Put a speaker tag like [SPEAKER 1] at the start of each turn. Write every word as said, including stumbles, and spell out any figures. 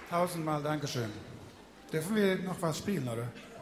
[SPEAKER 1] Tausendmal Dankeschön. Dürfen wir noch was spielen, oder?